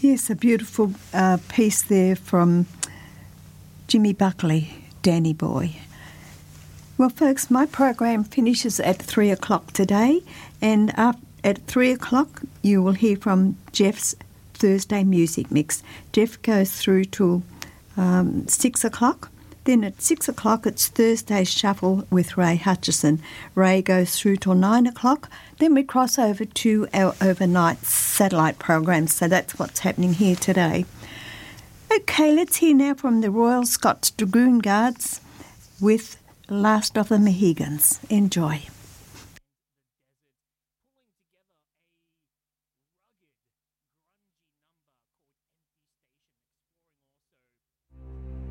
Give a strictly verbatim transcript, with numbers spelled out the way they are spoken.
Yes, a beautiful uh, piece there from Jimmy Buckley, Danny Boy. Well, folks, my program finishes at three o'clock today, and up at three o'clock you will hear from Jeff's Thursday Music Mix. Jeff goes through till um, six o'clock. Then at six o'clock it's Thursday Shuffle with Ray Hutchison. Ray goes through till nine o'clock. Then we cross over to our overnight satellite program, so that's what's happening here today. Okay, let's hear now from the Royal Scots Dragoon Guards with Last of the Mohegans. Enjoy.